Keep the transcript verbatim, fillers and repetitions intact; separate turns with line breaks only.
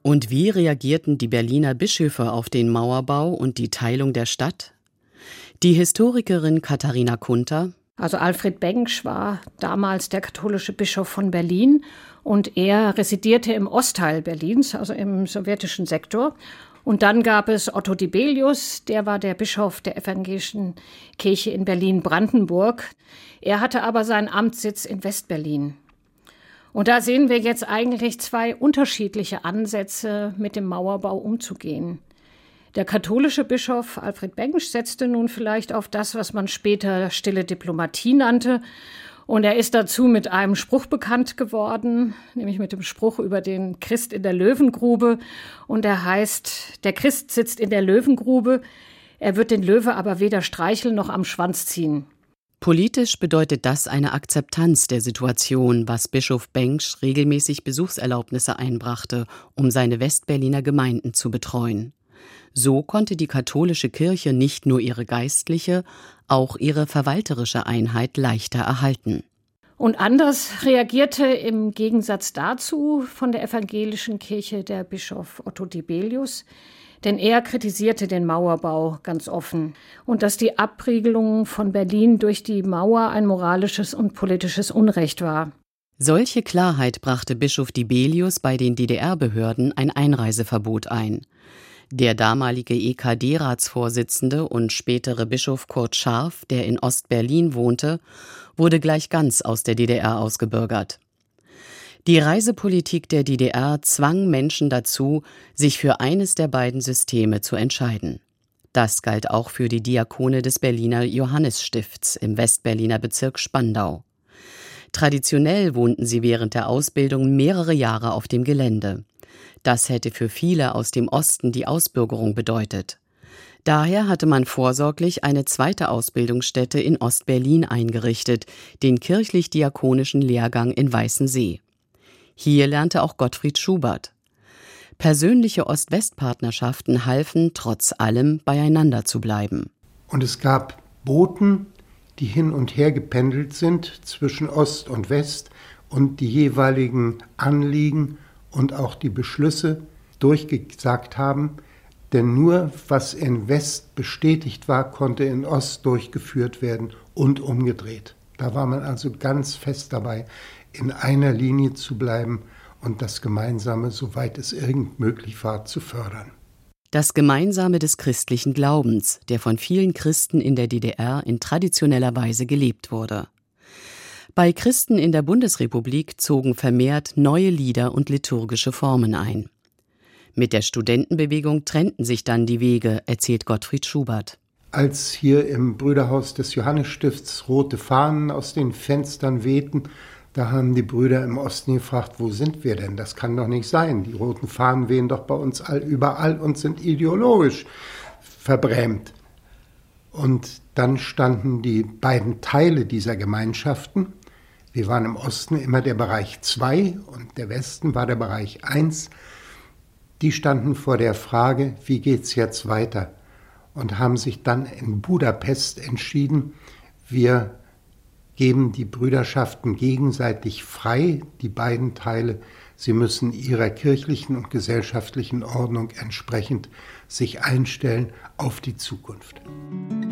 Und wie reagierten die Berliner Bischöfe auf den Mauerbau und die Teilung der Stadt? Die Historikerin Katharina Kunter:
Also Alfred Bengsch war damals der katholische Bischof von Berlin und er residierte im Ostteil Berlins, also im sowjetischen Sektor. Und dann gab es Otto Dibelius, der war der Bischof der evangelischen Kirche in Berlin-Brandenburg. Er hatte aber seinen Amtssitz in Westberlin. Und da sehen wir jetzt eigentlich zwei unterschiedliche Ansätze, mit dem Mauerbau umzugehen. Der katholische Bischof Alfred Bengsch setzte nun vielleicht auf das, was man später stille Diplomatie nannte. Und er ist dazu mit einem Spruch bekannt geworden, nämlich mit dem Spruch über den Christ in der Löwengrube. Und er heißt: Der Christ sitzt in der Löwengrube, er wird den Löwe aber weder streicheln noch am Schwanz ziehen.
Politisch bedeutet das eine Akzeptanz der Situation, was Bischof Bengsch regelmäßig Besuchserlaubnisse einbrachte, um seine Westberliner Gemeinden zu betreuen. So konnte die katholische Kirche nicht nur ihre geistliche, auch ihre verwalterische Einheit leichter erhalten.
Und anders reagierte im Gegensatz dazu von der evangelischen Kirche der Bischof Otto Dibelius, denn er kritisierte den Mauerbau ganz offen und dass die Abriegelung von Berlin durch die Mauer ein moralisches und politisches Unrecht war.
Solche Klarheit brachte Bischof Dibelius bei den D D R-Behörden ein Einreiseverbot ein. Der damalige E K D-Ratsvorsitzende und spätere Bischof Kurt Scharf, der in Ostberlin wohnte, wurde gleich ganz aus der D D R ausgebürgert. Die Reisepolitik der D D R zwang Menschen dazu, sich für eines der beiden Systeme zu entscheiden. Das galt auch für die Diakone des Berliner Johannisstifts im Westberliner Bezirk Spandau. Traditionell wohnten sie während der Ausbildung mehrere Jahre auf dem Gelände. Das hätte für viele aus dem Osten die Ausbürgerung bedeutet. Daher hatte man vorsorglich eine zweite Ausbildungsstätte in Ostberlin eingerichtet, den kirchlich-diakonischen Lehrgang in Weißensee. Hier lernte auch Gottfried Schubert. Persönliche Ost-West-Partnerschaften halfen, trotz allem beieinander zu bleiben.
Und es gab Boten, die hin und her gependelt sind zwischen Ost und West und die jeweiligen Anliegen und auch die Beschlüsse durchgesagt haben, denn nur was in West bestätigt war, konnte in Ost durchgeführt werden und umgedreht. Da war man also ganz fest dabei, in einer Linie zu bleiben und das Gemeinsame, soweit es irgend möglich war, zu fördern.
Das Gemeinsame des christlichen Glaubens, der von vielen Christen in der D D R in traditioneller Weise gelebt wurde. Bei Christen in der Bundesrepublik zogen vermehrt neue Lieder und liturgische Formen ein. Mit der Studentenbewegung trennten sich dann die Wege, erzählt Gottfried Schubert.
Als hier im Brüderhaus des Johannisstifts rote Fahnen aus den Fenstern wehten, da haben die Brüder im Osten gefragt, wo sind wir denn? Das kann doch nicht sein. Die roten Fahnen wehen doch bei uns all, überall und sind ideologisch verbrämt. Und dann standen die beiden Teile dieser Gemeinschaften. Wir waren im Osten immer der Bereich zwei und der Westen war der Bereich eins. Die standen vor der Frage, wie geht's jetzt weiter? Und haben sich dann in Budapest entschieden, wir geben die Brüderschaften gegenseitig frei, die beiden Teile. Sie müssen ihrer kirchlichen und gesellschaftlichen Ordnung entsprechend sich einstellen auf die Zukunft.